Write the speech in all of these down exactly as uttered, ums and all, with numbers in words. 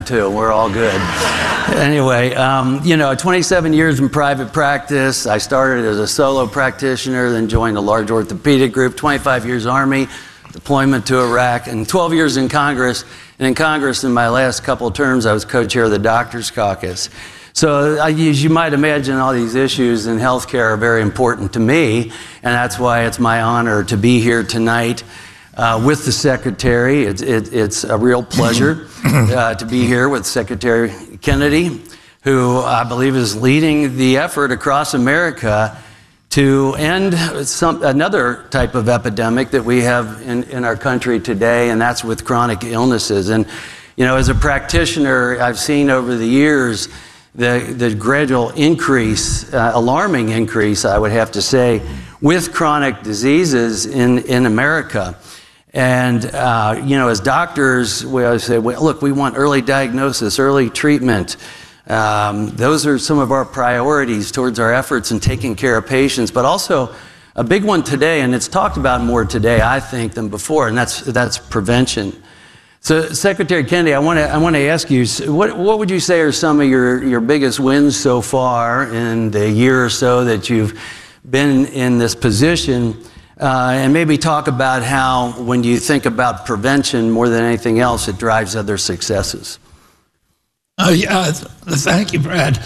too. We're all good. Anyway, um, you know, twenty-seven years in private practice. I started as a solo practitioner, then joined a large orthopedic group, twenty-five years Army, deployment to Iraq, and twelve years in Congress. And in Congress, in my last couple of terms, I was co-chair of the Doctors Caucus. So as you might imagine, all these issues in healthcare are very important to me, and that's why it's my honor to be here tonight uh, with the Secretary. It's, it, it's a real pleasure uh, to be here with Secretary Kennedy, who I believe is leading the effort across America to end some, another type of epidemic that we have in, in our country today, and that's with chronic illnesses. And, you know, as a practitioner, I've seen over the years the, the gradual increase, uh, alarming increase, I would have to say, with chronic diseases in, in America. And, uh, you know, as doctors, we always say, well, look, we want early diagnosis, early treatment. Um, those are some of our priorities towards our efforts in taking care of patients, but also a big one today, and it's talked about more today, I think, than before, and that's, that's prevention. So, Secretary Kennedy, I want to I want to ask you, what what would you say are some of your, your biggest wins so far in the year or so that you've been in this position, uh, and maybe talk about how, when you think about prevention more than anything else, it drives other successes. Oh yeah, thank you, Brad.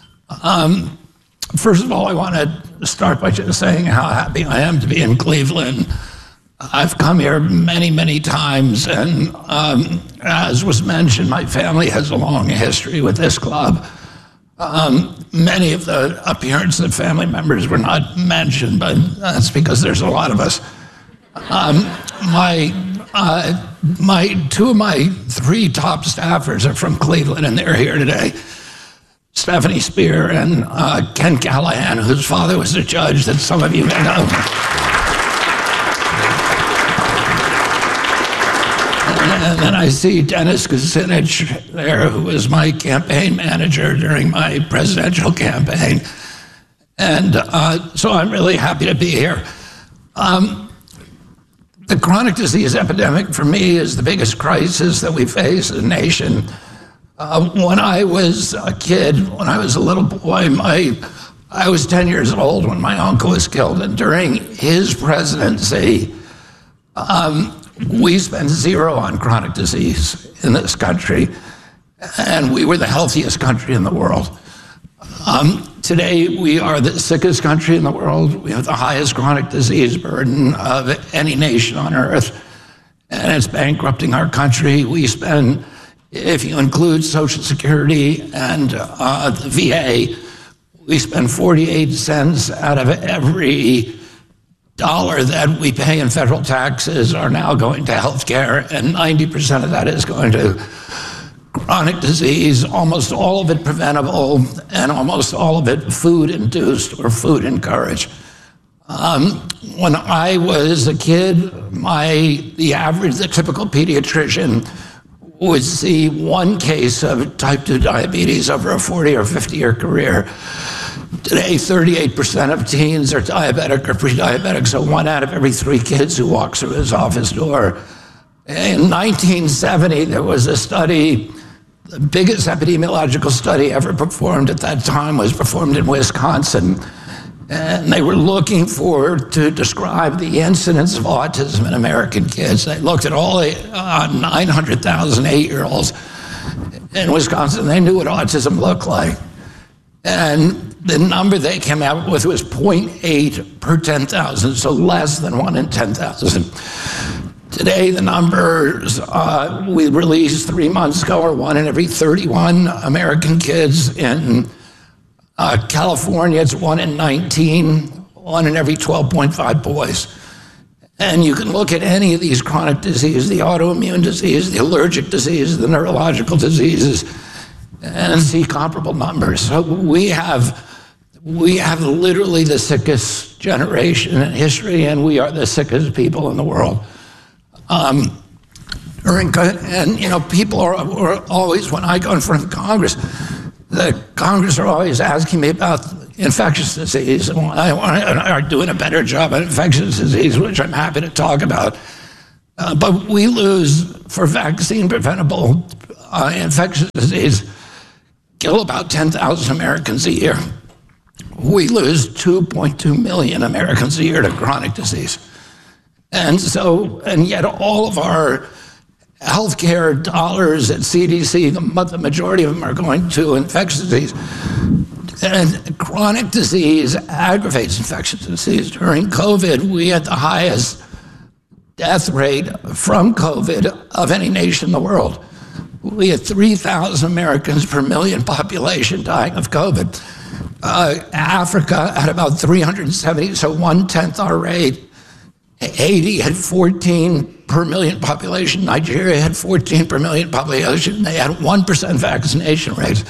Um, first of all, I want to start by just saying how happy I am to be in Cleveland. I've come here many, many times, and um, as was mentioned, my family has a long history with this club. Um, many of the appearances of family members were not mentioned, but that's because there's a lot of us. Um, my, uh, my, two of my three top staffers are from Cleveland, and they're here today. Stephanie Spear and uh, Ken Callahan, whose father was a judge that some of you may know. And then I see Dennis Kucinich there, who was my campaign manager during my presidential campaign. And uh, so I'm really happy to be here. Um, the chronic disease epidemic for me is the biggest crisis that we face as a nation. Uh, when I was a kid, when I was a little boy, my, I was ten years old when my uncle was killed. And during his presidency, um, we spent zero on chronic disease in this country, and we were the healthiest country in the world. Um, today, we are the sickest country in the world. We have the highest chronic disease burden of any nation on earth, and it's bankrupting our country. We spend, if you include Social Security and uh, the V A, we spend forty-eight cents out of every dollar that we pay in federal taxes are now going to healthcare, and ninety percent of that is going to chronic disease, almost all of it preventable, and almost all of it food-induced or food-encouraged. Um, when I was a kid, my the average, the typical pediatrician would see one case of type two diabetes over a forty or fifty year career. Today, thirty-eight percent of teens are diabetic or pre-diabetic, so one out of every three kids who walks through his office door. In nineteen seventy, there was a study, the biggest epidemiological study ever performed at that time was performed in Wisconsin. And they were looking for, to describe the incidence of autism in American kids. They looked at all the uh, nine hundred thousand eight-year-olds in Wisconsin. They knew what autism looked like. And the number they came out with was zero point eight per ten thousand, so less than one in ten thousand. Today, the numbers uh, we released three months ago are one in every thirty-one American kids. In uh, California, it's one in nineteen, one in every twelve point five boys. And you can look at any of these chronic diseases, the autoimmune disease, the allergic disease, the neurological diseases, and see comparable numbers. So we have, we have literally the sickest generation in history, and we are the sickest people in the world. Um, during, and you know, people are, are always, when I go in front of Congress, the Congress are always asking me about infectious disease, and I, I are doing a better job at infectious disease, which I'm happy to talk about. Uh, but we lose, for vaccine preventable uh, infectious disease kill about ten thousand Americans a year. We lose two point two million Americans a year to chronic disease. And so, and yet all of our healthcare dollars at C D C, the, the majority of them are going to infectious disease. And chronic disease aggravates infectious disease. During COVID, we had the highest death rate from COVID of any nation in the world. We had three thousand Americans per million population dying of COVID. Uh, Africa had about three hundred seventy, so one-tenth our rate. Haiti had fourteen per million population. Nigeria had fourteen per million population. They had one percent vaccination rates.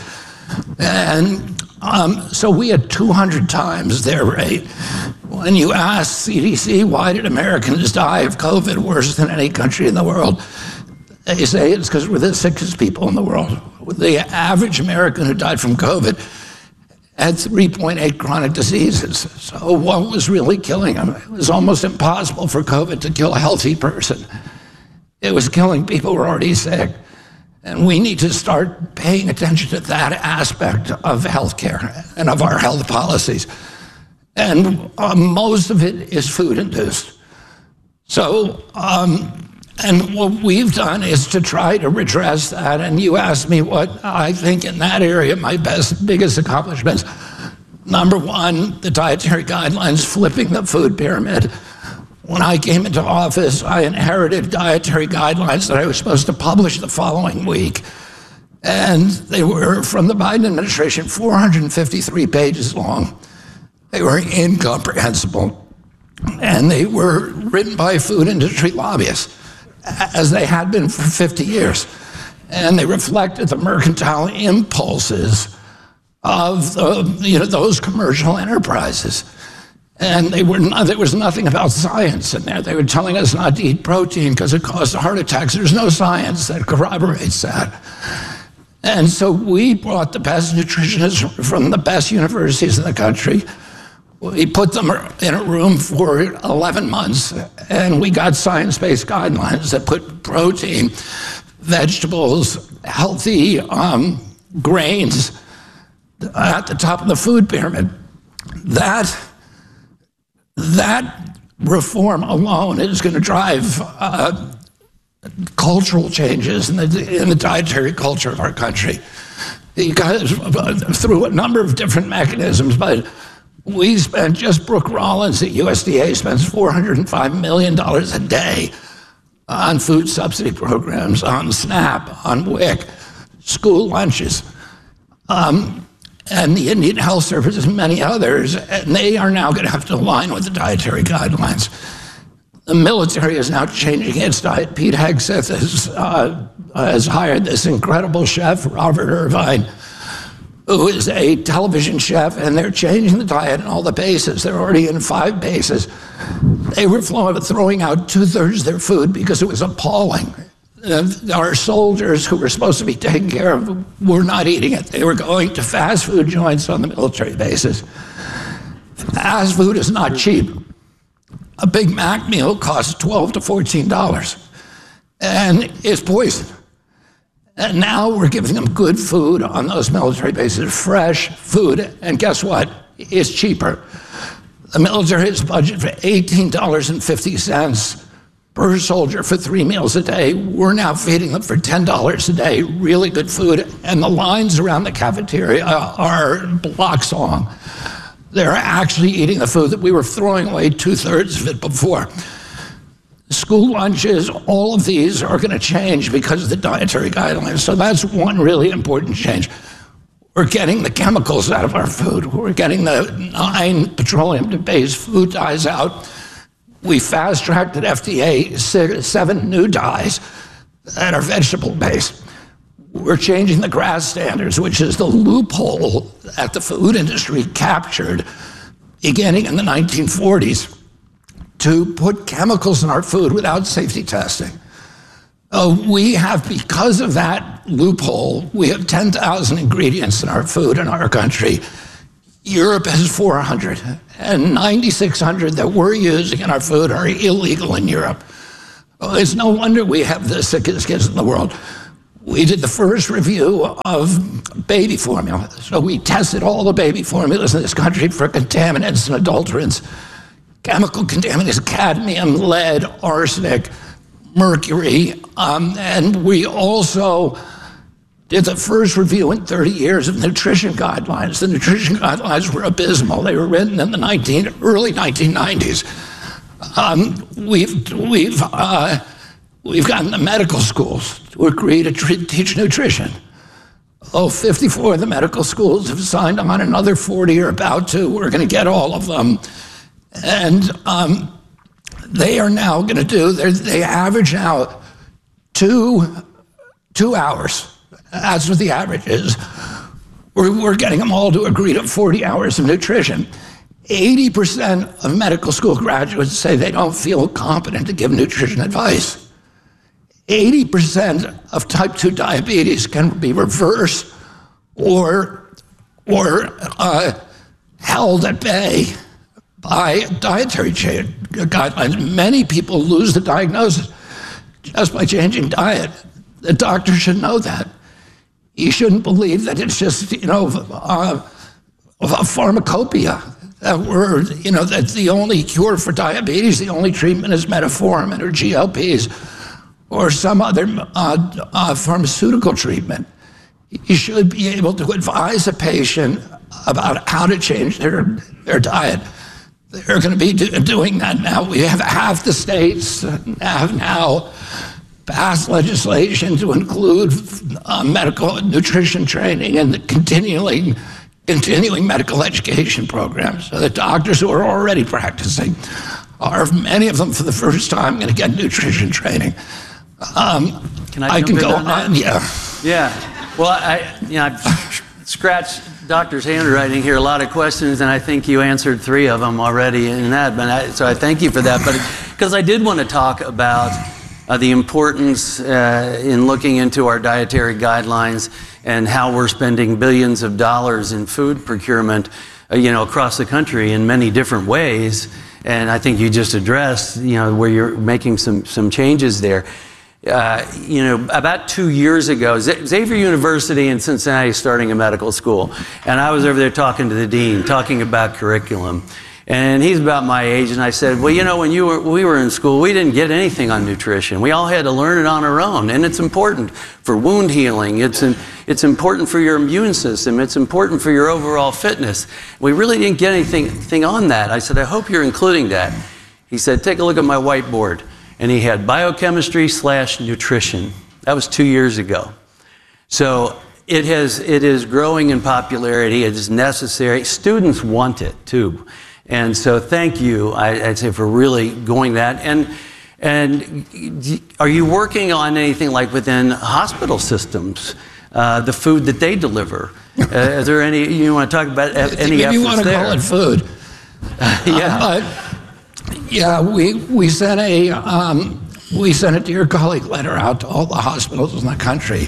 And um, so we had two hundred times their rate. When you ask C D C, why did Americans die of COVID worse than any country in the world? They say it's because we're the sickest people in the world. The average American who died from COVID had three point eight chronic diseases. So what was really killing them? It was almost impossible for COVID to kill a healthy person. It was killing people who were already sick. And we need to start paying attention to that aspect of healthcare and of our health policies. And uh, most of it is food-induced. So, um, and what we've done is to try to redress that. And you asked me what I think in that area my best, biggest accomplishments. Number one, the dietary guidelines, flipping the food pyramid. When I came into office, I inherited dietary guidelines that I was supposed to publish the following week. And they were, from the Biden administration, four hundred fifty-three pages long. They were incomprehensible. And they were written by food industry lobbyists, as they had been for fifty years. And they reflected the mercantile impulses of the, you know, those commercial enterprises. And they were not, there was nothing about science in there. They were telling us not to eat protein because it caused heart attacks. There's no science that corroborates that. And so we brought the best nutritionists from the best universities in the country. We put them in a room for eleven months, and we got science-based guidelines that put protein, vegetables, healthy um, grains at the top of the food pyramid. That, that reform alone is going to drive uh, cultural changes in the, in the dietary culture of our country. Because uh, through a number of different mechanisms, but we spent, just Brooke Rollins at U S D A spends four hundred five million dollars a day on food subsidy programs, on SNAP, on W I C, school lunches, um, and the Indian Health Service and many others, and they are now going to have to align with the dietary guidelines. The military is now changing its diet. Pete Hegseth has, uh, has hired this incredible chef, Robert Irvine, who is a television chef, and they're changing the diet in all the bases. They're already in five bases. They were throwing out two-thirds of their food because it was appalling. Uh, our soldiers who were supposed to be taken care of were not eating it. They were going to fast food joints on the military bases. Fast food is not cheap. A Big Mac meal costs twelve to fourteen dollars, and it's poison. And now we're giving them good food on those military bases, fresh food, and guess what? It's cheaper. The military has budgeted for eighteen dollars and fifty cents per soldier for three meals a day. We're now feeding them for ten dollars a day, really good food, and the lines around the cafeteria are blocks long. They're actually eating the food that we were throwing away two-thirds of it before. School lunches, all of these are going to change because of the dietary guidelines. So that's one really important change. We're getting the chemicals out of our food. We're getting the nine petroleum-based food dyes out. We fast-tracked at F D A seven new dyes that are vegetable-based. We're changing the GRAS standards, which is the loophole that the food industry captured beginning in the nineteen forties. To put chemicals in our food without safety testing. Uh, we have, because of that loophole, we have ten thousand ingredients in our food in our country. Europe has four hundred, and ninety-six hundred that we're using in our food are illegal in Europe. Well, it's no wonder we have the sickest kids in the world. we did the first review of baby formula. So we tested all the baby formulas in this country for contaminants and adulterants, chemical contaminants, cadmium, lead, arsenic, mercury, um, and we also did the first review in thirty years of nutrition guidelines. The nutrition guidelines were abysmal. They were written in the nineteen, early nineteen nineties. Um, we've, we've, uh, we've gotten the medical schools to agree to tre- teach nutrition. Oh, fifty-four of the medical schools have signed on, another forty are about to. We're going to get all of them. And um, they are now going to do, they average out two, two hours. That's what the average is. We're, we're getting them all to agree to forty hours of nutrition. eighty percent of medical school graduates say they don't feel competent to give nutrition advice. eighty percent of type two diabetes can be reversed or, or uh, held at bay by dietary cha- guidelines. Many people lose the diagnosis just by changing diet. The doctor should know that. You shouldn't believe that it's just, you know, uh, a pharmacopoeia. That we're, you know, that the only cure for diabetes, the only treatment is metformin or G L Ps or some other uh, uh, pharmaceutical treatment. You should be able to advise a patient about how to change their, their diet. They're going to be do, doing that now. We have half the states have now passed legislation to include uh, medical nutrition training and the continuing, continuing medical education programs. So the doctors who are already practicing are, many of them for the first time, going to get nutrition training. Um, can I, I can go on, on, yeah. Yeah, well, I, you know, I've scratched Doctor's handwriting here, a lot of questions, and I think you answered three of them already in that, but I, so I thank you for that. But because I did want to talk about Uh, the importance uh, in looking into our dietary guidelines and how we're spending billions of dollars in food procurement, uh, you know, across the country in many different ways. And I think you just addressed, you know, where you're making some some changes there. Uh, you know, about two years ago, Z- Xavier University in Cincinnati is starting a medical school, and I was over there talking to the dean, talking about curriculum. And he's about my age, and I said, well, you know, when you were, we were in school, we didn't get anything on nutrition. We all had to learn it on our own, and it's important for wound healing. It's, an, it's important for your immune system. It's important for your overall fitness. We really didn't get anything, anything on that. I said, I hope you're including that. He said, take a look at my whiteboard. And he had biochemistry slash nutrition. That was two years ago. So it, has, it is growing in popularity. It is necessary. Students want it, too. And so thank you, I, I'd say, for really going that. And and are you working on anything like within hospital systems, uh, the food that they deliver? Uh, is there any, you want to talk about any efforts there? Maybe you want to call it food. Yeah. Uh, but yeah, we, we sent a, um, we sent a Dear Colleague letter out to all the hospitals in the country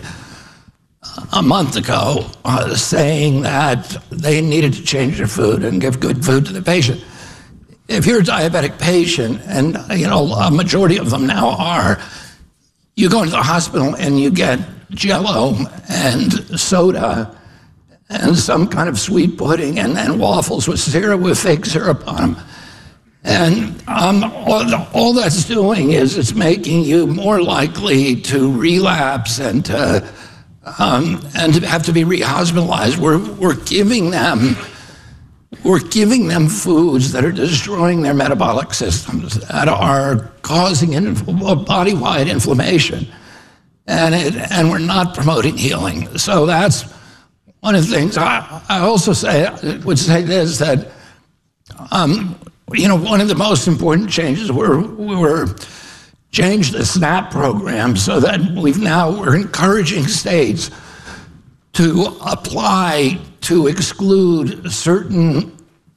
a month ago, uh, saying that they needed to change their food and give good food to the patient. If you're a diabetic patient, and you know a majority of them now are, you go into the hospital and you get Jell-O and soda and some kind of sweet pudding and, and waffles with syrup, with fake syrup on them. And um, all, all that's doing is it's making you more likely to relapse and to Um, and to have to be re-hospitalized. We're, we're giving them, we're giving them foods that are destroying their metabolic systems, that are causing inf- body-wide inflammation, and it, and we're not promoting healing. So that's one of the things. I, I also say would say this, that um, you know one of the most important changes were were. Change the SNAP program so that we've now, we're encouraging states to apply to exclude certain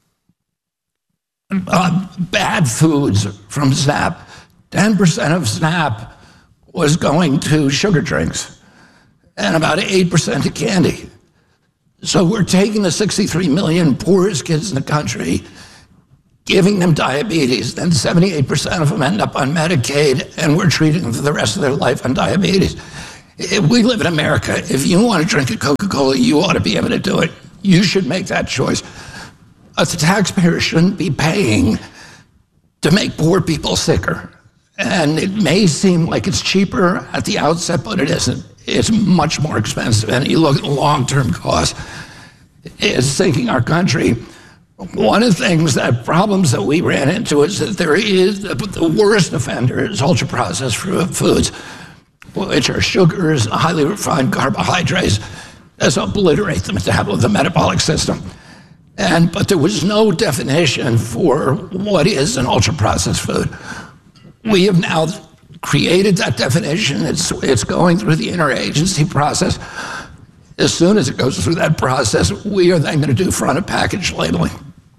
uh, bad foods from SNAP. ten percent of SNAP was going to sugar drinks and about eight percent to candy. So we're taking the sixty-three million poorest kids in the country, giving them diabetes, then seventy-eight percent of them end up on Medicaid, and we're treating them for the rest of their life on diabetes. If we live in America. If you want to drink a Coca-Cola, you ought to be able to do it. You should make that choice. Uh, the taxpayer shouldn't be paying to make poor people sicker. And it may seem like it's cheaper at the outset, but it isn't. It's much more expensive. And you look at the long-term cost, it's sinking our country. One of the things, that problems that we ran into is that there is, the worst offender is ultra-processed foods, which are sugars, highly refined carbohydrates, that obliterate the, metabol- the metabolic system. And, but there was no definition for what is an ultra-processed food. We have now created that definition. It's, it's going through the interagency process. As soon as it goes through that process, we are then going to do front of package labeling.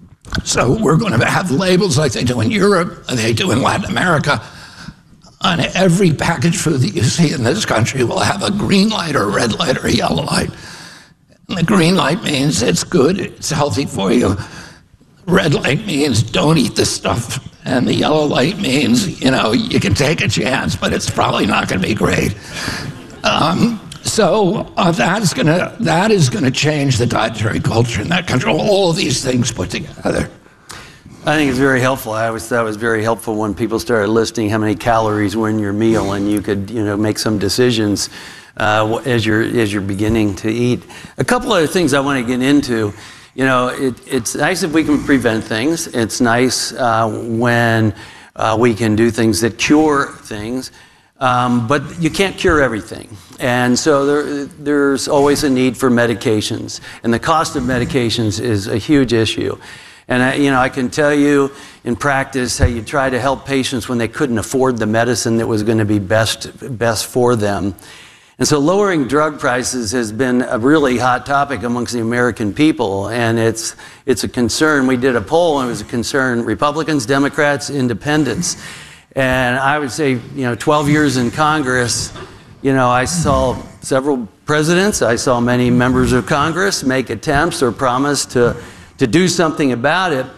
So we're going to have labels like they do in Europe, and they do in Latin America. On every packaged food that you see in this country will have a green light or a red light or a yellow light. And the green light means it's good, it's healthy for you. Red light means don't eat this stuff. And the yellow light means, you know, you can take a chance, but it's probably not going to be great. Um, so uh, that's gonna, that is going to change the dietary culture in that country, all of these things put together. I think it's very helpful. I always thought it was very helpful when people started listing how many calories were in your meal, and you could, you know, make some decisions uh, as you're as you're beginning to eat. A couple other things I want to get into. You know, it, it's nice if we can prevent things. It's nice uh, when uh, we can do things that cure things, um, but you can't cure everything. And so there, there's always a need for medications, and the cost of medications is a huge issue. And I, you know, I can tell you in practice how you try to help patients when they couldn't afford the medicine that was going to be best best for them. And so lowering drug prices has been a really hot topic amongst the American people, and it's it's a concern. We did a poll, and it was a concern: Republicans, Democrats, Independents. And I would say, you know, twelve years in Congress, you know, I saw several presidents, I saw many members of Congress make attempts or promise to to do something about it.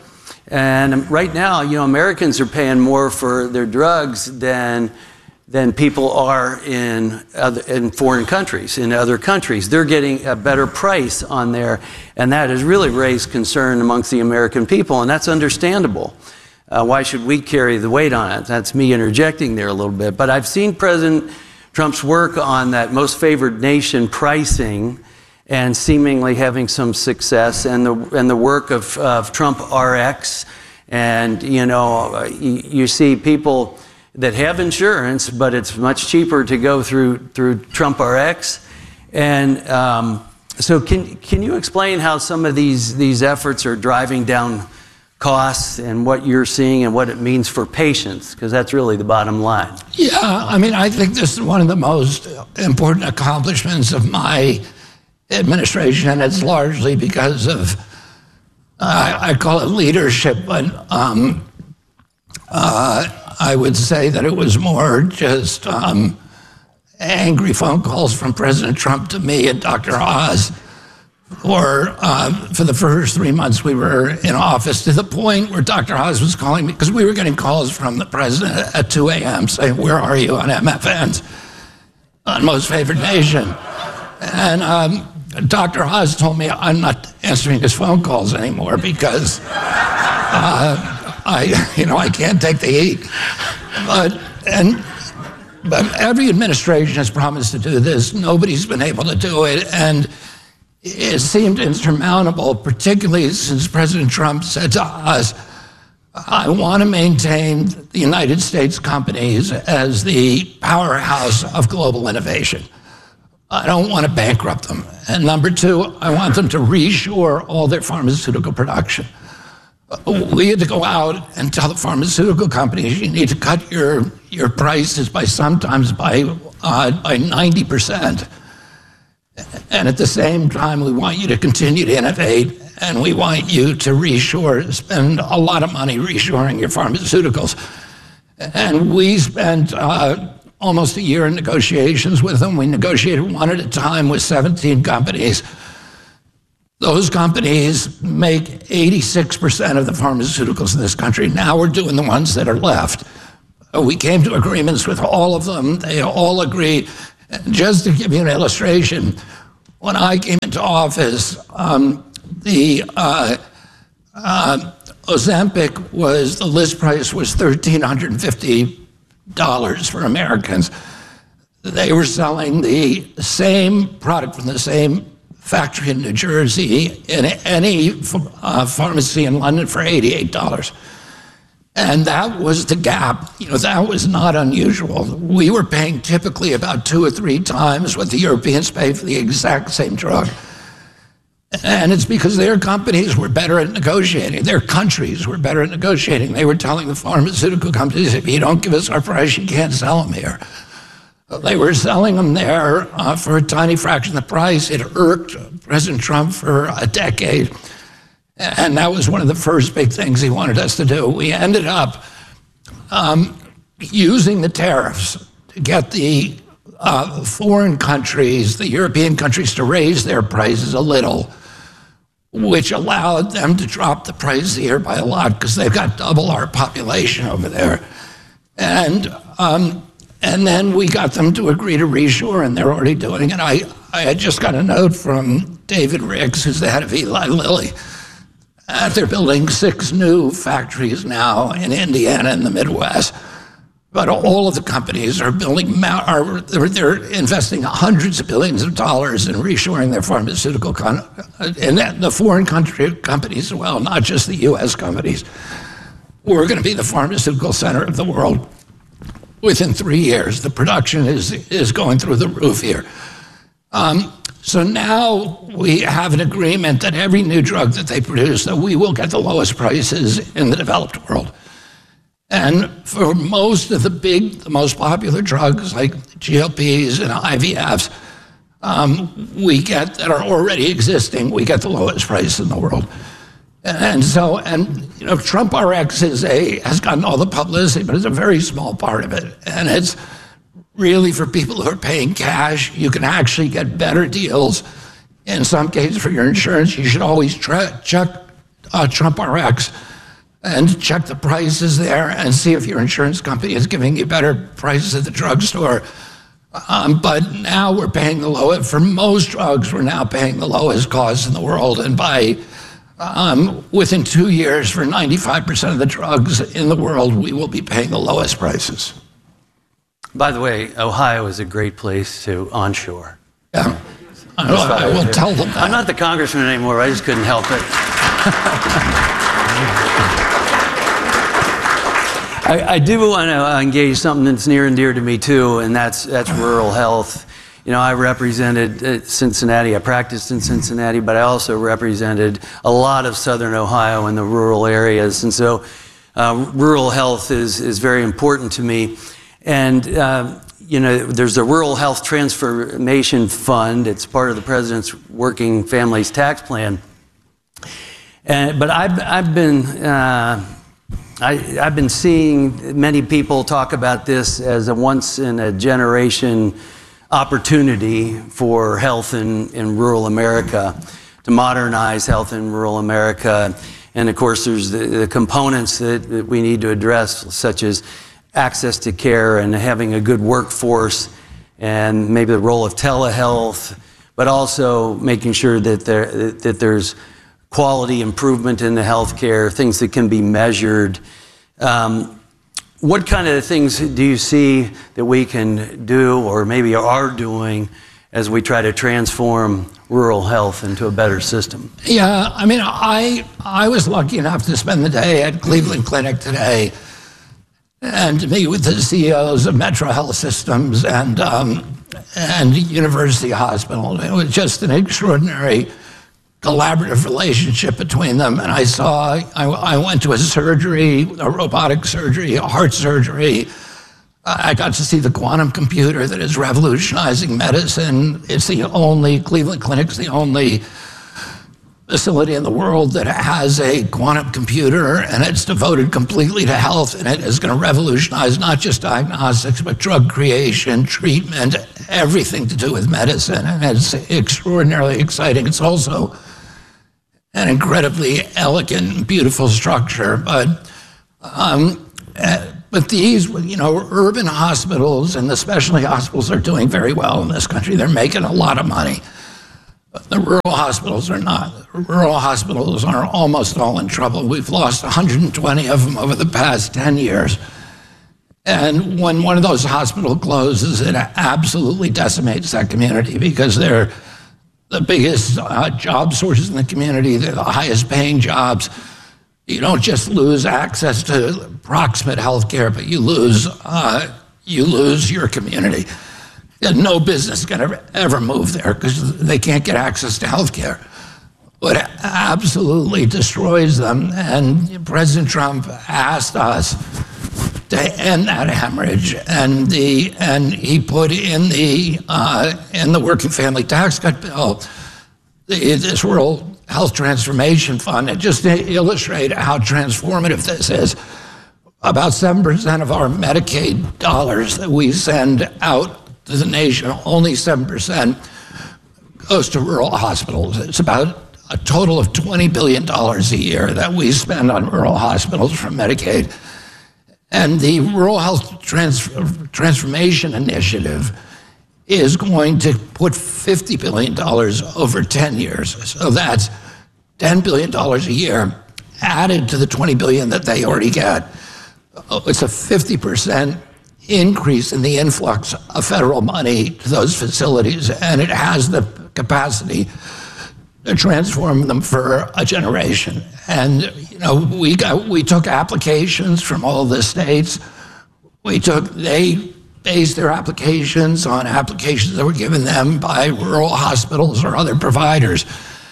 And right now, you know, Americans are paying more for their drugs than than people are in other, in foreign countries, in other countries. They're getting a better price on there, and that has really raised concern amongst the American people, and that's understandable. Uh, why should we carry the weight on it? That's me interjecting there a little bit. But I've seen President Trump's work on that most favored nation pricing and seemingly having some success, and the and the work of, of Trump R X, and you know you, you see people that have insurance, but it's much cheaper to go through through Trump R X, and um, so can can you explain how some of these these efforts are driving down costs and what you're seeing and what it means for patients, because that's really the bottom line. Yeah, I mean, I think this is one of the most important accomplishments of my administration, and it's largely because of, uh, I call it leadership, but um, uh, I would say that it was more just um, angry phone calls from President Trump to me and Doctor Oz, or uh, for the first three months we were in office, to the point where Doctor Oz was calling me, because we were getting calls from the president at two a.m. saying, "Where are you?" on M F Ns, on Most Favored Nation. And um, Doctor Oz told me I'm not answering his phone calls anymore because uh, I, you know, I can't take the heat. But and but every administration has promised to do this. Nobody's been able to do it, and it seemed insurmountable, particularly since President Trump said to us, "I want to maintain the United States companies as the powerhouse of global innovation. I don't want to bankrupt them. And number two, I want them to reshore all their pharmaceutical production." We had to go out and tell the pharmaceutical companies, you need to cut your, your prices by sometimes by, uh, by ninety percent. And at the same time, we want you to continue to innovate, and we want you to reshore, spend a lot of money reshoring your pharmaceuticals. And we spent uh, almost a year in negotiations with them. We negotiated one at a time with seventeen companies. Those companies make eighty-six percent of the pharmaceuticals in this country. Now we're doing the ones that are left. We came to agreements with all of them. They all agreed. And just to give you an illustration, when I came into office, um, the uh, uh, Ozempic was, the list price was one thousand three hundred fifty dollars for Americans. They were selling the same product from the same factory in New Jersey in any uh, pharmacy in London for eighty-eight dollars. And that was the gap. You know, that was not unusual. We were paying typically about two or three times what the Europeans pay for the exact same drug. And it's because their companies were better at negotiating. Their countries were better at negotiating. They were telling the pharmaceutical companies, if you don't give us our price, you can't sell them here. They were selling them there uh, for a tiny fraction of the price. It irked President Trump for a decade. And that was one of the first big things he wanted us to do. We ended up um, using the tariffs to get the uh, foreign countries, the European countries, to raise their prices a little, which allowed them to drop the price here by a lot because they've got double our population over there. And um, and then we got them to agree to reshore, and they're already doing it. I, I had just got a note from David Ricks, who's the head of Eli Lilly. Uh, they're building six new factories now in Indiana and the Midwest. But all of the companies are building, are they're, they're investing hundreds of billions of dollars in reshoring their pharmaceutical, con and the foreign country companies as well, not just the U S companies. We're going to be the pharmaceutical center of the world within three years. The production is, is going through the roof here. Um, so now we have an agreement that every new drug that they produce, that we will get the lowest prices in the developed world. And for most of the big, the most popular drugs like G L Ps and I V Fs, um, we get that are already existing, we get the lowest price in the world. And so, and you know, Trump R X is a, has gotten all the publicity, but it's a very small part of it. And it's really for people who are paying cash. You can actually get better deals. In some cases for your insurance, you should always check uh, Trump R X and check the prices there and see if your insurance company is giving you better prices at the drugstore. Um, but now we're paying the lowest, for most drugs, we're now paying the lowest cost in the world. And by Um, within two years, for ninety-five percent of the drugs in the world, we will be paying the lowest prices. By the way, Ohio is a great place to onshore. Yeah, I, I will tell them that. I'm not the congressman anymore. I just couldn't help it. I, I do want to engage something that's near and dear to me too, and that's that's rural health. You know, I represented Cincinnati, I practiced in Cincinnati, but I also represented a lot of southern Ohio in the rural areas. And so uh, rural health is, is very important to me. And, uh, you know, there's the Rural Health Transformation Fund. It's part of the President's Working Families Tax Plan. And, but I've, I've been... Uh, I, I've been seeing many people talk about this as a once-in-a-generation opportunity for health in, in rural America, to modernize health in rural America. And of course, there's the, the components that, that we need to address, such as access to care and having a good workforce, and maybe the role of telehealth, but also making sure that, there, that there's quality improvement in the healthcare, things that can be measured. Um, What kind of things do you see that we can do, or maybe are doing, as we try to transform rural health into a better system? Yeah, I mean, I I was lucky enough to spend the day at Cleveland Clinic today and to meet with the C E Os of Metro Health Systems and um, and University Hospital. It was just an extraordinary collaborative relationship between them. And I saw, I, I went to a surgery, a robotic surgery, a heart surgery. I got to see the quantum computer that is revolutionizing medicine. It's the only, Cleveland Clinic's the only facility in the world that has a quantum computer, and it's devoted completely to health, and it is going to revolutionize not just diagnostics, but drug creation, treatment, everything to do with medicine. And it's extraordinarily exciting. It's also an incredibly elegant, beautiful structure. But um, but these, you know, urban hospitals and the specialty hospitals are doing very well in this country. They're making a lot of money. But the rural hospitals are not. The rural hospitals are almost all in trouble. We've lost one hundred twenty of them over the past ten years. And when one of those hospitals closes, it absolutely decimates that community because they're the biggest uh, job sources in the community. They're the highest paying jobs. You don't just lose access to proximate health care, but you lose, uh, you lose your community. And no business is going to ever move there because they can't get access to health care. But it absolutely destroys them. And President Trump asked us to end that hemorrhage, and the and he put in the uh, in the working family tax cut bill the, this Rural Health Transformation Fund. And just to illustrate how transformative this is, about seven percent of our Medicaid dollars that we send out to the nation, only seven percent goes to rural hospitals. It's about a total of twenty billion dollars a year that we spend on rural hospitals from Medicaid. And the Rural Health Trans- Transformation Initiative is going to put fifty billion dollars over ten years. So that's ten billion dollars a year added to the twenty billion dollars that they already get. It's a fifty percent increase in the influx of federal money to those facilities, and it has the capacity to transform them for a generation. And you know, we got we took applications from all the states. We took they based their applications on applications that were given them by rural hospitals or other providers.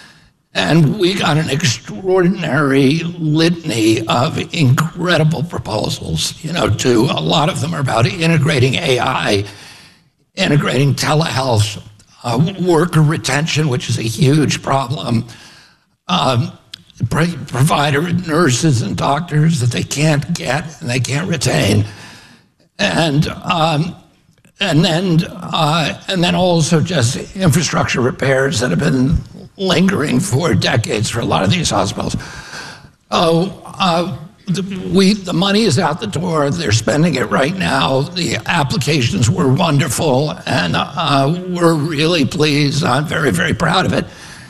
And we got an extraordinary litany of incredible proposals. You know, to a lot of them are about integrating A I, integrating telehealth, uh, worker retention, which is a huge problem, um, pro- provider nurses and doctors that they can't get and they can't retain, and um, and then uh, and then also just infrastructure repairs that have been lingering for decades for a lot of these hospitals. Oh, uh, the, we the money is out the door. They're spending it right now. The applications were wonderful, and uh, we're really pleased. I'm very, very proud of it.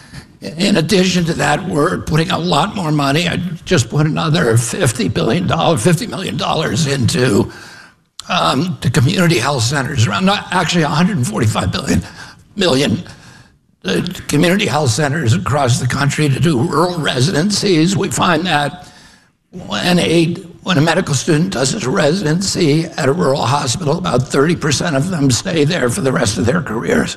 In addition to that, we're putting a lot more money. I just put another fifty billion dollars, fifty million dollars into um, the community health centers. Around not actually one hundred forty-five billion million. The community health centers across the country to do rural residencies. We find that when a when a medical student does his residency at a rural hospital, about thirty percent of them stay there for the rest of their careers.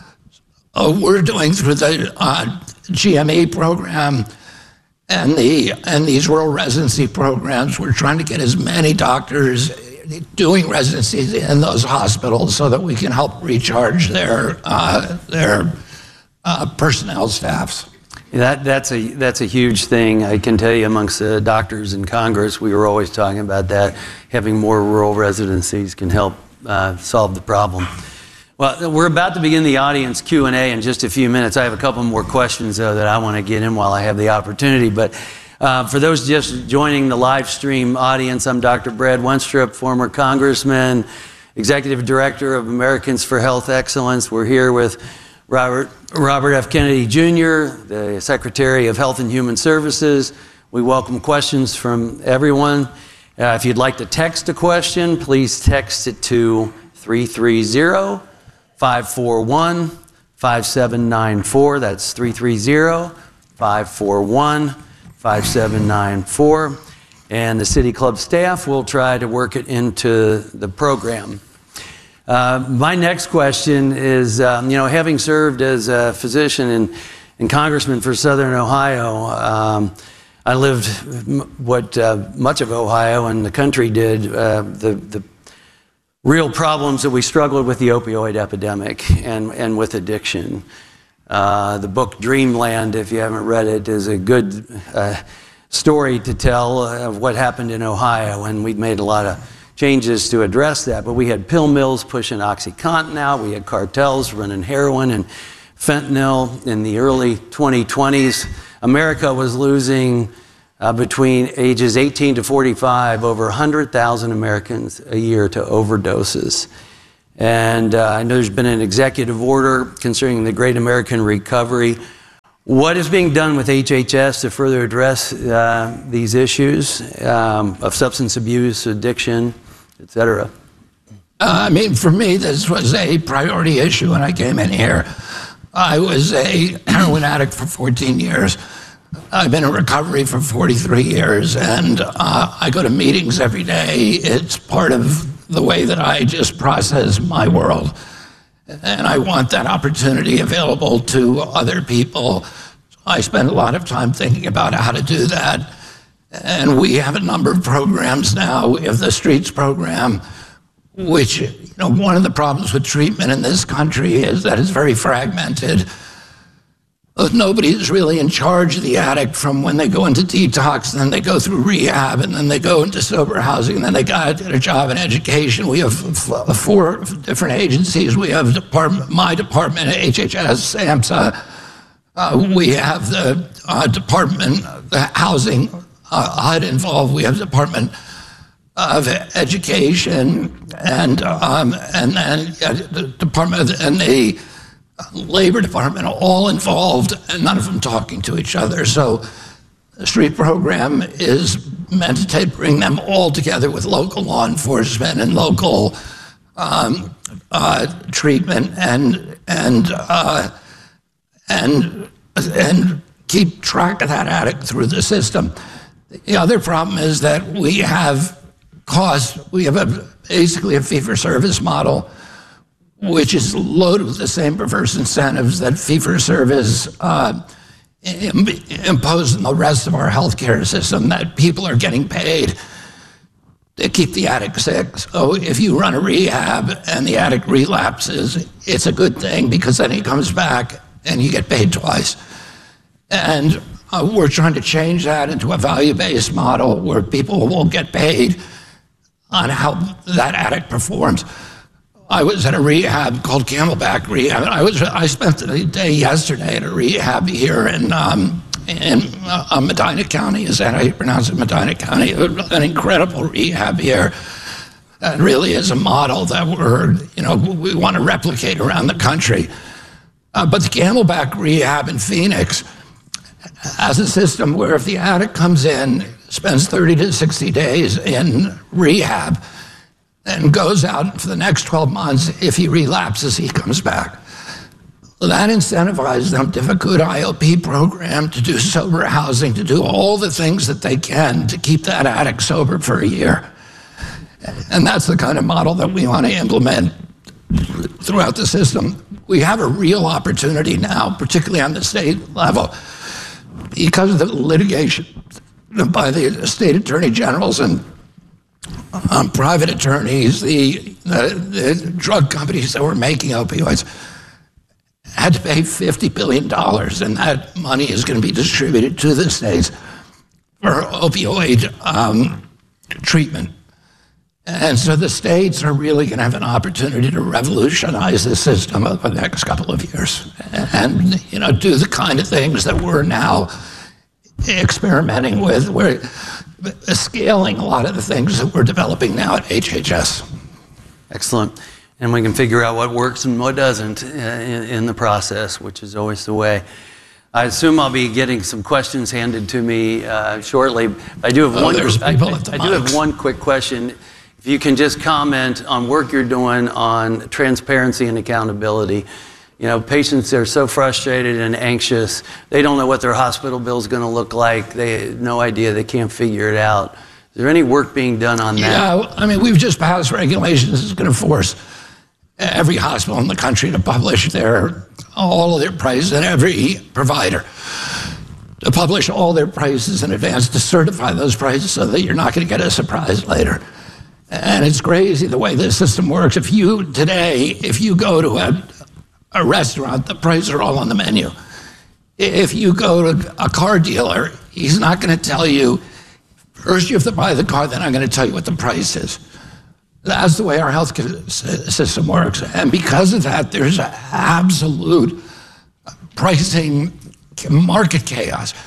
Uh, we're doing through the uh, G M E program and the and these rural residency programs, we're trying to get as many doctors doing residencies in those hospitals so that we can help recharge their uh, their Uh, personnel staffs. That, that's, a, that's a huge thing. I can tell you amongst the doctors in Congress, we were always talking about that. Having more rural residencies can help uh, solve the problem. Well, we're about to begin the audience Q and A in just a few minutes. I have a couple more questions, though, that I want to get in while I have the opportunity. But uh, for those just joining the live stream audience, I'm Doctor Brad Wenstrup, former congressman, executive director of Americans for Health Excellence. We're here with Robert, Robert F. Kennedy Junior, the Secretary of Health and Human Services. We welcome questions from everyone. Uh, if you'd like to text a question, please text it to three three zero, five four one, five seven nine four. That's three three zero, five four one, five seven nine four. And the City Club staff will try to work it into the program. Uh, my next question is, um, you know, having served as a physician and, and congressman for Southern Ohio, um, I lived m- what uh, much of Ohio and the country did, uh, the, the real problems that we struggled with the opioid epidemic and, and with addiction. Uh, the book Dreamland, if you haven't read it, is a good uh, story to tell of what happened in Ohio, and we've made a lot of changes to address that, but we had pill mills pushing OxyContin out, we had cartels running heroin and fentanyl in the early twenty twenties. America was losing Uh, between ages eighteen to forty-five, over one hundred thousand Americans a year to overdoses. And uh, I know there's been an executive order concerning the Great American Recovery. What is being done with H H S to further address uh, these issues um, of substance abuse, addiction, et cetera? Uh, I mean, for me, this was a priority issue when I came in here. I was a heroin addict for fourteen years. I've been in recovery for forty-three years, and uh, I go to meetings every day. It's part of the way that I just process my world. And I want that opportunity available to other people. I spend a lot of time thinking about how to do that. And we have a number of programs now. We have the Streets program, which, you know, one of the problems with treatment in this country is that it's very fragmented. Nobody is really in charge of the addict from when they go into detox, and then they go through rehab, and then they go into sober housing, and then they got to get a job in education. We have four different agencies. We have department, my department, H H S, SAMHSA. Uh, we have the uh, department, the housing, uh, H U D involved. We have the department of education, and um, and then uh, the department of, and the Labor Department, all involved, and none of them talking to each other. So the Street program is meant to take, bring them all together with local law enforcement and local um, uh, treatment, and and uh, and and keep track of that addict through the system. The other problem is that we have costs. We have a, basically a fee-for-service model, which is loaded with the same perverse incentives that fee-for-service uh, impose in the rest of our healthcare system, that people are getting paid to keep the addict sick. So if you run a rehab and the addict relapses, it's a good thing, because then he comes back and you get paid twice. And uh, we're trying to change that into a value-based model where people will get paid on how that addict performs. I was at a rehab called Camelback Rehab. I was I spent the day yesterday at a rehab here in um, in uh, Medina County. Is that how you pronounce it? Medina County. An incredible rehab here. That really is a model that we're you know we want to replicate around the country. Uh, but the Camelback Rehab in Phoenix has a system where if the addict comes in, spends thirty to sixty days in rehab, and goes out for the next twelve months. If he relapses, he comes back. That incentivizes them to have a good I O P program, to do sober housing, to do all the things that they can to keep that addict sober for a year. And that's the kind of model that we want to implement throughout the system. We have a real opportunity now, particularly on the state level, because of the litigation by the state attorney generals and Um, private attorneys, the, the, the drug companies that were making opioids had to pay fifty billion dollars, and that money is going to be distributed to the states for opioid um, treatment. And so the states are really going to have an opportunity to revolutionize the system over the next couple of years, and you know, do the kind of things that we're now experimenting with. We're scaling a lot of the things that we're developing now at H H S. Excellent. And we can figure out what works and what doesn't in, in the process, which is always the way. I assume I'll be getting some questions handed to me uh, shortly. I do have oh, one. There's people I, at the I do have one quick question. If you can just comment on work you're doing on transparency and accountability. You know, patients are so frustrated and anxious. They don't know what their hospital bill is going to look like. They have no idea. They can't figure it out. Is there any work being done on that? Yeah, I mean, we've just passed regulations that's going to force every hospital in the country to publish their all of their prices, and every provider to publish all their prices in advance, to certify those prices so that you're not going to get a surprise later. And it's crazy the way this system works. If you today, if you go to a a restaurant, the prices are all on the menu. If you go to a car dealer, he's not going to tell you, first you have to buy the car, then I'm going to tell you what the price is. That's the way our health system works. And because of that, there's absolute pricing market chaos.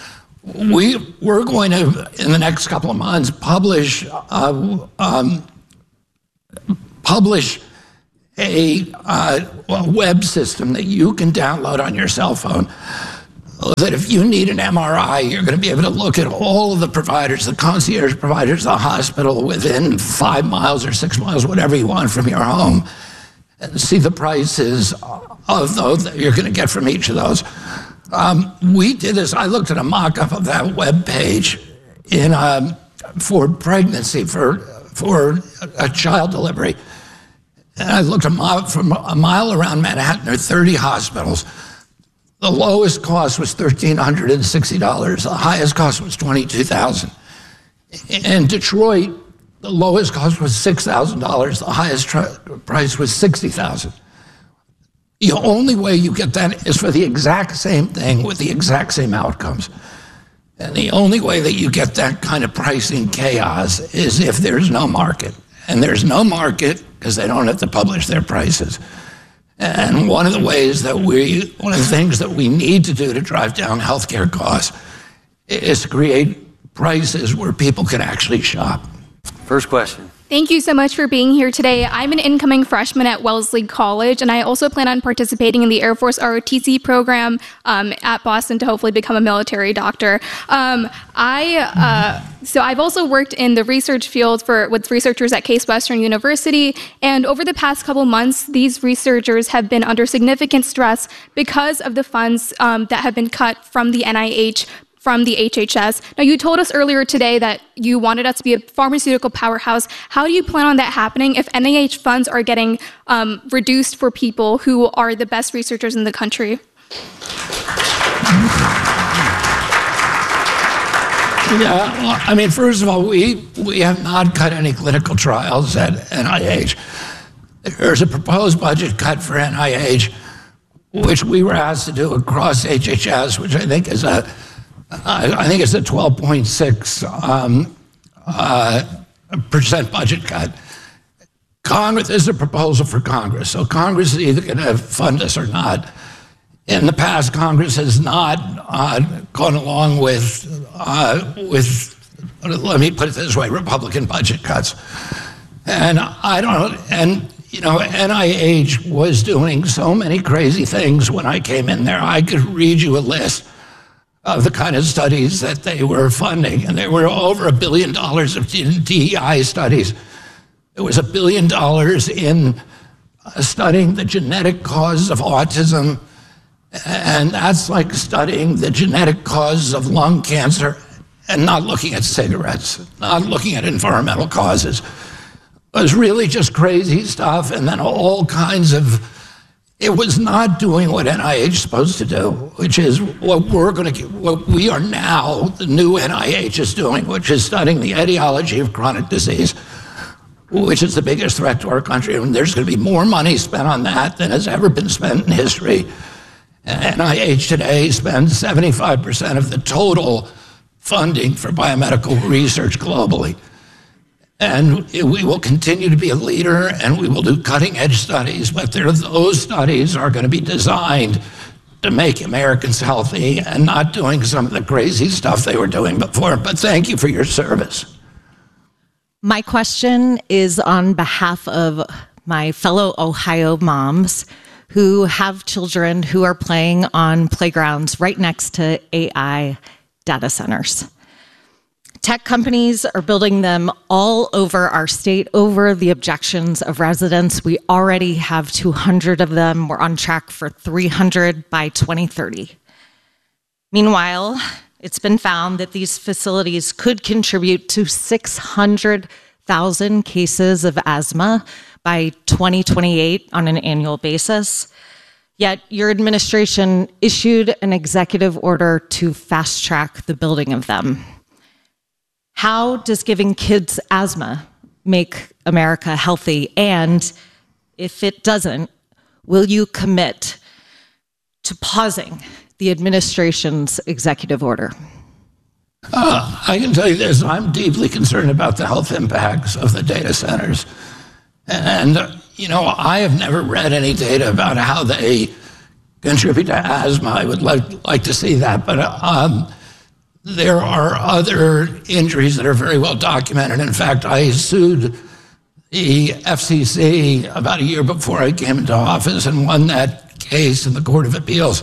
we, we're going to, in the next couple of months, publish, uh, um, publish a uh, web system that you can download on your cell phone, that if you need an M R I, you're going to be able to look at all of the providers, the concierge providers, the hospital within five miles or six miles, whatever you want from your home, and see the prices of those that you're going to get from each of those. Um, we did this. I looked at a mock-up of that web page in um, for pregnancy, for for a child delivery. And I looked a mile, from a mile around Manhattan, there are thirty hospitals. The lowest cost was one thousand three hundred sixty dollars. The highest cost was twenty-two thousand dollars. In Detroit, the lowest cost was six thousand dollars. The highest price was sixty thousand dollars. The only way you get that is for the exact same thing with the exact same outcomes. And the only way that you get that kind of pricing chaos is if there's no market. And there's no market because they don't have to publish their prices. And one of the ways that we, one of the things that we need to do to drive down healthcare costs is to create prices where people can actually shop. First question. Thank you so much for being here today. I'm an incoming freshman at Wellesley College, and I also plan on participating in the Air Force R O T C program um, at Boston to hopefully become a military doctor. Um, I uh, so I've also worked in the research field for with researchers at Case Western University, and over the past couple months, these researchers have been under significant stress because of the funds um, that have been cut from the N I H, from the H H S. Now, you told us earlier today that you wanted us to be a pharmaceutical powerhouse. How do you plan on that happening if N I H funds are getting um, reduced for people who are the best researchers in the country? Yeah, well, I mean, first of all, we, we have not cut any clinical trials at N I H. There's a proposed budget cut for N I H, which we were asked to do across H H S, which I think is a I think it's a twelve point six um, uh, percent budget cut. Congress, this is a proposal for Congress, so Congress is either going to fund us or not. In the past, Congress has not uh, gone along with, uh, with, let me put it this way, Republican budget cuts. And I don't, and you know, N I H was doing so many crazy things when I came in there. I could read you a list of the kind of studies that they were funding. And there were over a billion dollars of D E I studies. There was a billion dollars in uh, studying the genetic cause of autism. And that's like studying the genetic cause of lung cancer and not looking at cigarettes, not looking at environmental causes. It was really just crazy stuff. And then all kinds of, it was not doing what N I H is supposed to do, which is what we're going to, what we are now, the new N I H is doing, which is studying the etiology of chronic disease, which is the biggest threat to our country. And there's going to be more money spent on that than has ever been spent in history. And N I H today spends seventy-five percent of the total funding for biomedical research globally. And we will continue to be a leader, and we will do cutting-edge studies, but those studies are going to be designed to make Americans healthy and not doing some of the crazy stuff they were doing before. But thank you for your service. My question is on behalf of my fellow Ohio moms who have children who are playing on playgrounds right next to A I data centers. Tech companies are building them all over our state over the objections of residents. We already have two hundred of them. We're on track for three hundred by twenty thirty. Meanwhile, it's been found that these facilities could contribute to six hundred thousand cases of asthma by twenty twenty-eight on an annual basis. Yet your administration issued an executive order to fast track the building of them. How does giving kids asthma make America healthy? And if it doesn't, will you commit to pausing the administration's executive order? Uh, I can tell you this, I'm deeply concerned about the health impacts of the data centers. And, uh, you know, I have never read any data about how they contribute to asthma. I would like, like to see that. But um, there are other injuries that are very well documented. In fact, I sued the F C C about a year before I came into office and won that case in the Court of Appeals.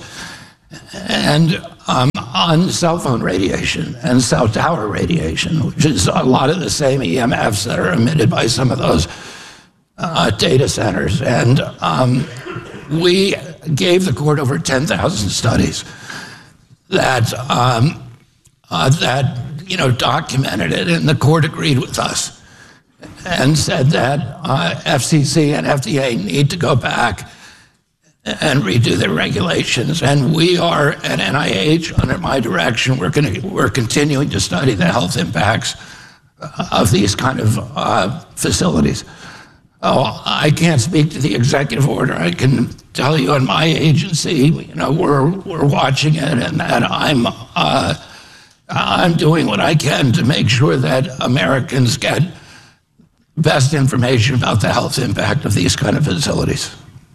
And um, on cell phone radiation and cell tower radiation, which is a lot of the same E M Fs that are emitted by some of those uh, data centers. And um, we gave the court over ten thousand studies that um, uh, that you know documented it, and the court agreed with us and said that uh, F C C and F D A need to go back and redo their regulations. And we are at N I H, under my direction, we're going to we're continuing to study the health impacts of these kind of uh, facilities. Oh, I can't speak to the executive order. I can tell you in my agency, you know, we're we're watching it, and that I'm uh, I'm doing what I can to make sure that Americans get best information about the health impact of these kind of facilities.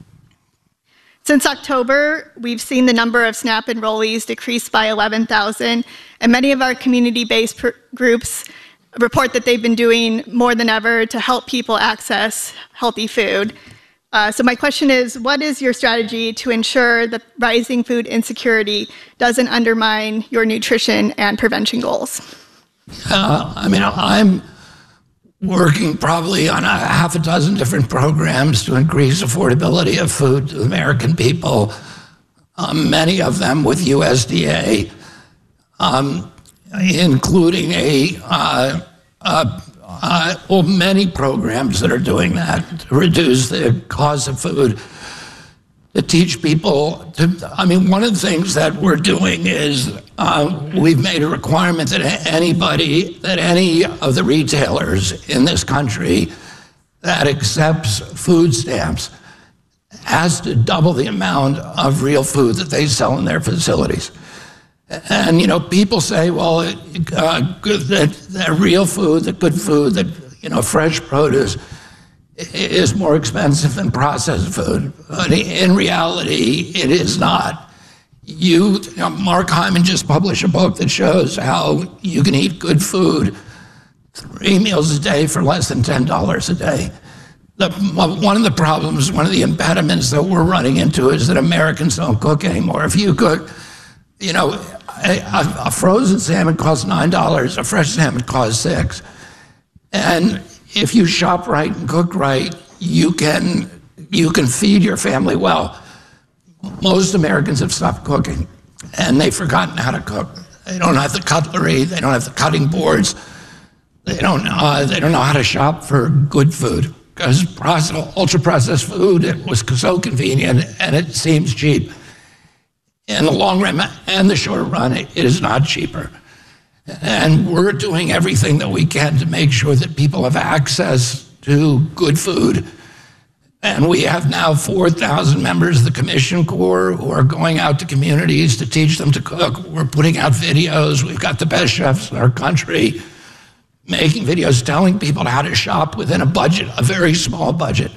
Since October, we've seen the number of SNAP enrollees decrease by eleven thousand, and many of our community-based pr- groups report that they've been doing more than ever to help people access healthy food. Uh, so my question is, what is your strategy to ensure that rising food insecurity doesn't undermine your nutrition and prevention goals? Uh, I mean, I'm working probably on a half a dozen different programs to increase affordability of food to the American people, um, many of them with U S D A, um, including a, uh, uh, uh, well, many programs that are doing that to reduce the cost of food, to teach people to, I mean, one of the things that we're doing is uh, we've made a requirement that anybody, that any of the retailers in this country that accepts food stamps has to double the amount of real food that they sell in their facilities. And, you know, people say, well, uh, good, that, that real food, that good food, that, you know, fresh produce is more expensive than processed food. But in reality, it is not. You, you know, Mark Hyman just published a book that shows how you can eat good food three meals a day for less than ten dollars a day. The, one of the problems, one of the impediments that we're running into is that Americans don't cook anymore. If you cook, you know, a, a frozen salmon costs nine dollars, a fresh salmon costs six. And if you shop right and cook right, you can you can feed your family well. Most Americans have stopped cooking, and they've forgotten how to cook. They don't have the cutlery, they don't have the cutting boards, they don't uh, they don't know how to shop for good food, because ultra-processed food, it was so convenient and it seems cheap. In the long run and the short run, it is not cheaper. And we're doing everything that we can to make sure that people have access to good food. And we have now four thousand members of the Commission Corps who are going out to communities to teach them to cook. We're putting out videos. We've got the best chefs in our country making videos telling people how to shop within a budget, a very small budget,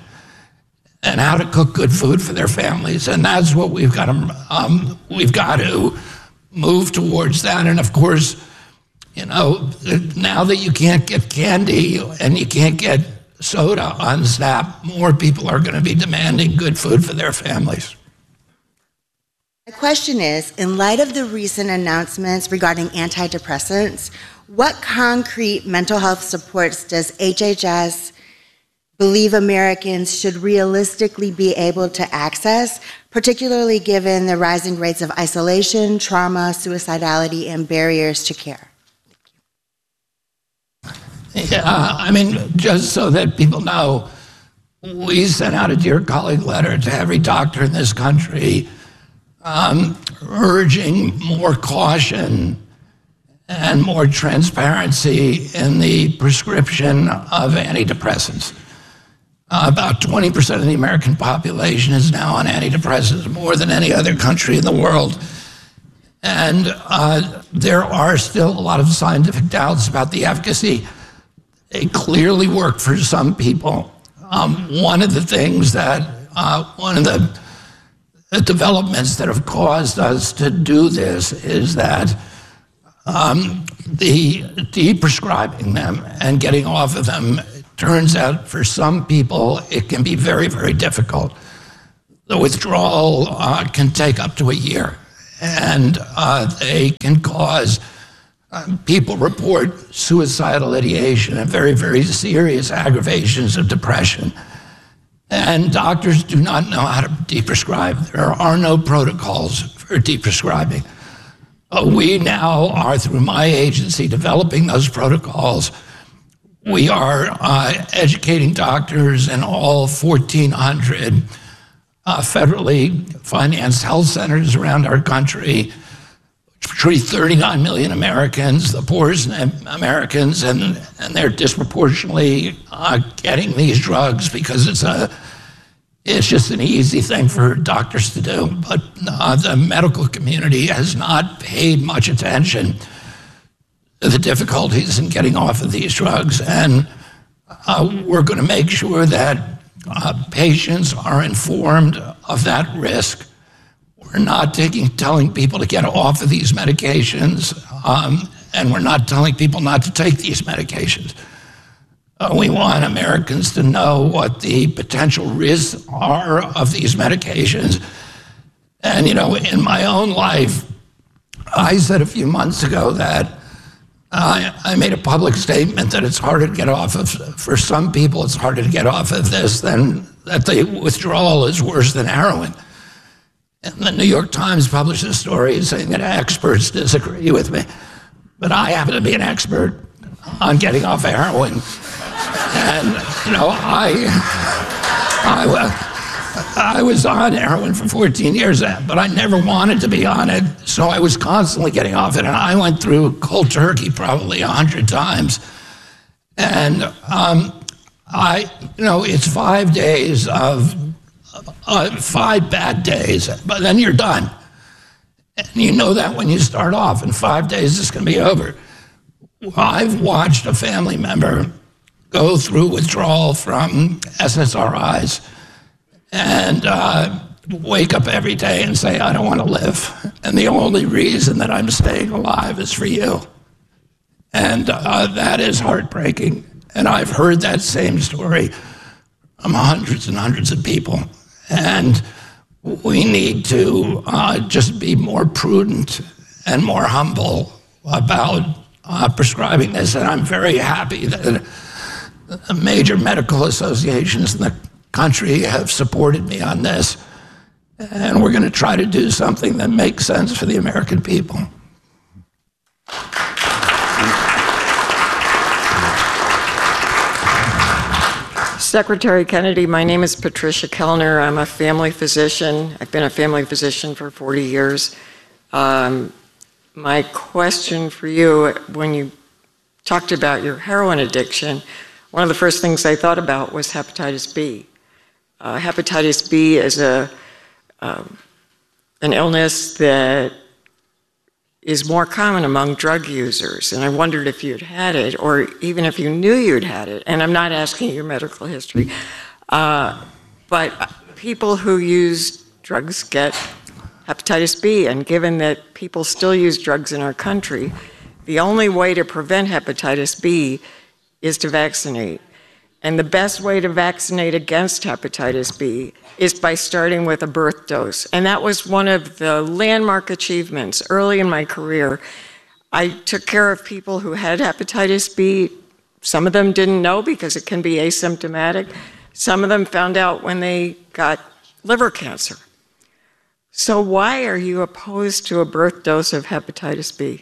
and how to cook good food for their families. And that's what we've got to, um, we've got to move towards that. And of course, you know, now that you can't get candy and you can't get soda on SNAP, more people are going to be demanding good food for their families. My question is, in light of the recent announcements regarding antidepressants, what concrete mental health supports does H H S believe Americans should realistically be able to access, particularly given the rising rates of isolation, trauma, suicidality, and barriers to care? Yeah, I mean, just so that people know, we sent out a Dear Colleague letter to every doctor in this country um, urging more caution and more transparency in the prescription of antidepressants. Uh, about twenty percent of the American population is now on antidepressants, more than any other country in the world. And uh, there are still a lot of scientific doubts about the efficacy. They clearly work for some people. Um, one of the things that, uh, one of the, the developments that have caused us to do this is that um, the de-prescribing them and getting off of them turns out for some people it can be very, very difficult. The withdrawal uh, can take up to a year, and uh, they can cause uh, people report suicidal ideation and very, very serious aggravations of depression. And doctors do not know how to de-prescribe. There are no protocols for de-prescribing. Uh, we now are, through my agency, developing those protocols. We are uh, educating doctors in all fourteen hundred uh, federally financed health centers around our country, which treat thirty-nine million Americans, the poorest Americans, and, and they're disproportionately uh, getting these drugs because it's a It's just an easy thing for doctors to do, but uh, the medical community has not paid much attention to the difficulties in getting off of these drugs, and uh, we're going to make sure that uh, patients are informed of that risk. We're not taking, telling people to get off of these medications, um, and we're not telling people not to take these medications. Uh, we want Americans to know what the potential risks are of these medications. And, you know, in my own life, I said a few months ago that uh, I made a public statement that it's harder to get off of, for some people, it's harder to get off of this than that the withdrawal is worse than heroin. And the New York Times published a story saying that experts disagree with me. But I happen to be an expert on getting off of heroin. And, you know, I, I, I was on heroin for fourteen years, but I never wanted to be on it, so I was constantly getting off it. And I went through cold turkey probably a hundred times. And um, I, you know, it's five days of, uh, five bad days, but then you're done. And you know that when you start off, in five days it's going to be over. I've watched a family member go through withdrawal from S S R Is and uh, wake up every day and say, I don't want to live. And the only reason that I'm staying alive is for you. And uh, that is heartbreaking. And I've heard that same story from hundreds and hundreds of people. And we need to uh, just be more prudent and more humble about uh, prescribing this. And I'm very happy that major medical associations in the country have supported me on this. And we're going to try to do something that makes sense for the American people. Secretary Kennedy, my name is Patricia Kellner. I'm a family physician. I've been a family physician for forty years. Um, my question for you, when you talked about your heroin addiction, one of the first things I thought about was hepatitis B. Uh, hepatitis B is a um, an illness that is more common among drug users, and I wondered if you'd had it, or even if you knew you'd had it. And I'm not asking your medical history, uh, but people who use drugs get hepatitis B, and given that people still use drugs in our country, the only way to prevent hepatitis B is to vaccinate. And the best way to vaccinate against hepatitis B is by starting with a birth dose. And that was one of the landmark achievements early in my career. I took care of people who had hepatitis B. Some of them didn't know because it can be asymptomatic. Some of them found out when they got liver cancer. So why are you opposed to a birth dose of hepatitis B?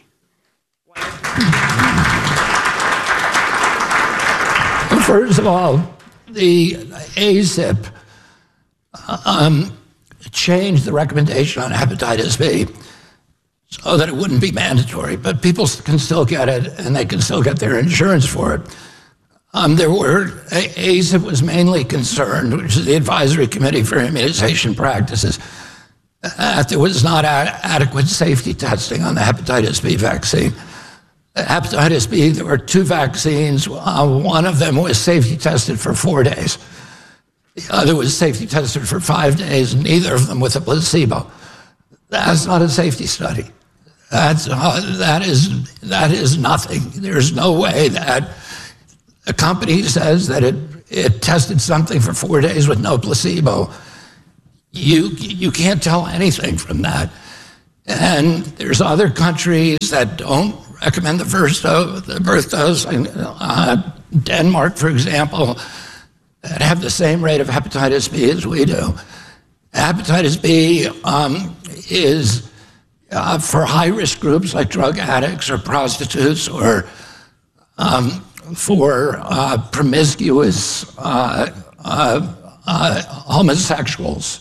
First of all, the A C I P um, changed the recommendation on hepatitis B so that it wouldn't be mandatory, but people can still get it and they can still get their insurance for it. Um, there were, A C I P was mainly concerned, which is the Advisory Committee for Immunization Practices, that there was not ad adequate safety testing on the hepatitis B vaccine. Hepatitis B, there were two vaccines. Uh, one of them was safety tested for four days. The other was safety tested for five days, neither of them with a placebo. That's not a safety study. That's, uh, that is, that is nothing. There's no way that a company says that it, it tested something for four days with no placebo. You, you can't tell anything from that. And there's other countries that don't recommend the first dose, the birth dose. Uh, Denmark, for example, that have the same rate of hepatitis B as we do. Hepatitis B um, is uh, for high-risk groups like drug addicts or prostitutes or um, for uh, promiscuous uh, uh, uh, homosexuals.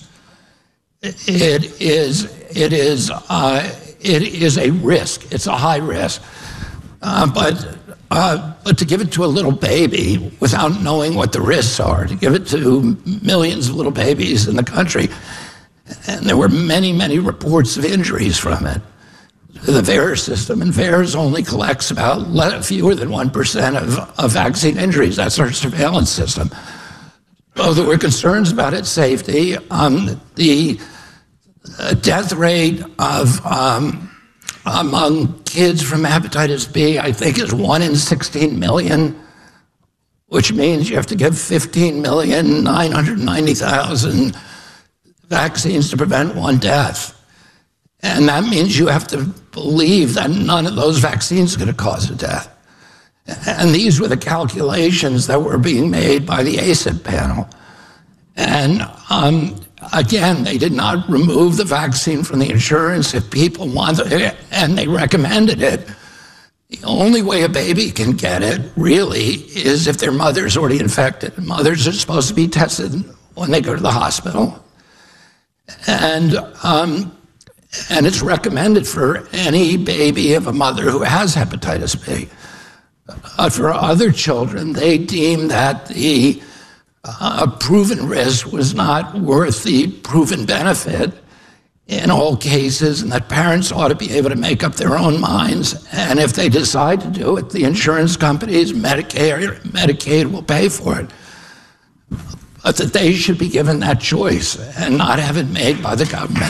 It is, it is, uh, it is a risk. It's a high risk. Uh, but, uh, but to give it to a little baby without knowing what the risks are, to give it to millions of little babies in the country, and there were many, many reports of injuries from it. The VAERS system, and VAERS only collects about fewer than one percent of, of vaccine injuries. That's our surveillance system. So there were concerns about its safety. Um, the uh, death rate of um, among kids from hepatitis B, I think, is one in sixteen million, which means you have to give fifteen million nine hundred ninety thousand vaccines to prevent one death. And that means you have to believe that none of those vaccines are going to cause a death. And these were the calculations that were being made by the A C I P panel. And um, again, they did not remove the vaccine from the insurance if people wanted it, and they recommended it. The only way a baby can get it, really, is if their mother's already infected. Mothers are supposed to be tested when they go to the hospital. And um, and it's recommended for any baby of a mother who has hepatitis B. Uh, for other children, they deem that the uh, proven risk was not worth the proven benefit in all cases, and that parents ought to be able to make up their own minds. And if they decide to do it, the insurance companies, Medicare, Medicaid will pay for it. But that they should be given that choice and not have it made by the government.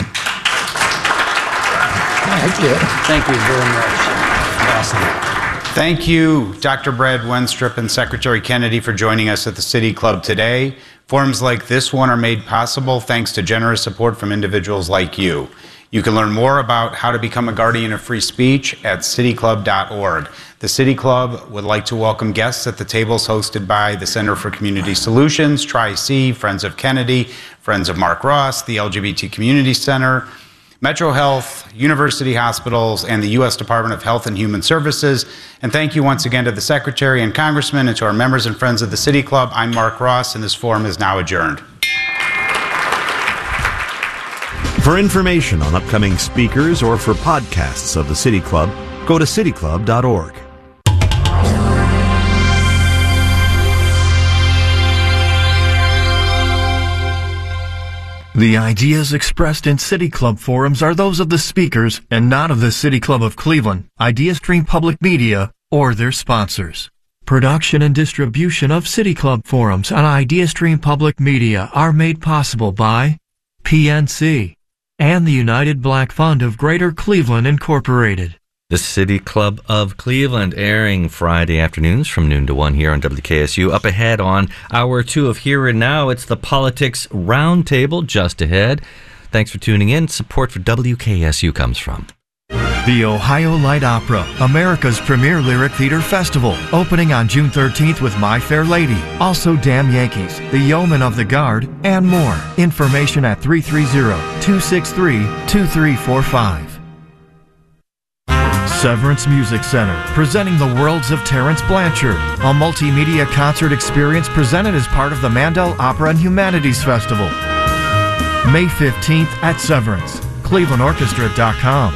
Thank you. Thank you very much. Awesome. Thank you, Doctor Brad Wenstrup and Secretary Kennedy, for joining us at the City Club today. Forums like this one are made possible thanks to generous support from individuals like you. You can learn more about how to become a guardian of free speech at city club dot org. The City Club would like to welcome guests at the tables hosted by the Center for Community Solutions, Tri-C, Friends of Kennedy, Friends of Mark Ross, the L G B T Community Center, Metro Health, University Hospitals, and the U S Department of Health and Human Services. And thank you once again to the Secretary and Congressman and to our members and friends of the City Club. I'm Mark Ross, and this forum is now adjourned. For information on upcoming speakers or for podcasts of the City Club, go to city club dot org. The ideas expressed in City Club forums are those of the speakers and not of the City Club of Cleveland, IdeaStream Public Media, or their sponsors. Production and distribution of City Club forums on IdeaStream Public Media are made possible by P N C and the United Black Fund of Greater Cleveland, Incorporated. The City Club of Cleveland, airing Friday afternoons from noon to one here on W K S U. Up ahead on hour two of Here and Now, it's the Politics Roundtable just ahead. Thanks for tuning in. Support for W K S U comes from The Ohio Light Opera, America's premier lyric theater festival, opening on June thirteenth with My Fair Lady, also Damn Yankees, The Yeomen of the Guard, and more. Information at three three zero, two six three, two three four five. Severance Music Center, presenting The Worlds of Terence Blanchard, a multimedia concert experience presented as part of the Mandel Opera and Humanities Festival. May fifteenth at Severance, cleveland orchestra dot com.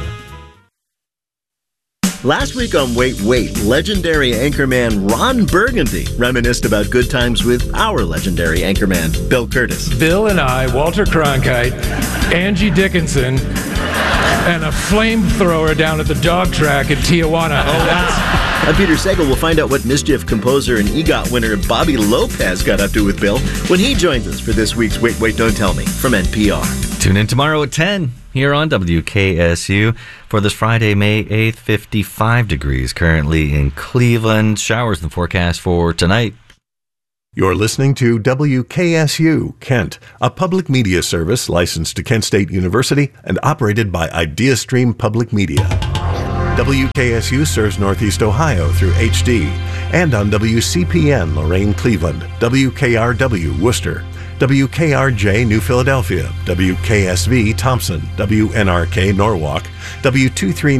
Last week on Wait, Wait, legendary anchorman Ron Burgundy reminisced about good times with our legendary anchorman, Bill Curtis. Bill and I, Walter Cronkite, Angie Dickinson, and a flamethrower down at the dog track in Tijuana. Oh, that's... I'm Peter Sagal. We'll find out what Mischief composer and EGOT winner Bobby Lopez got up to with Bill when he joins us for this week's Wait, Wait, Don't Tell Me from N P R. Tune in tomorrow at ten. here on W K S U for this Friday, May eighth, fifty-five degrees currently in Cleveland. Showers in the forecast for tonight. You're listening to W K S U, Kent, a public media service licensed to Kent State University and operated by IdeaStream Public Media. W K S U serves Northeast Ohio through H D and on W C P N Lorain, Cleveland, W K R W Worcester, W K R J New Philadelphia, W K S V Thompson, W N R K Norwalk, W two three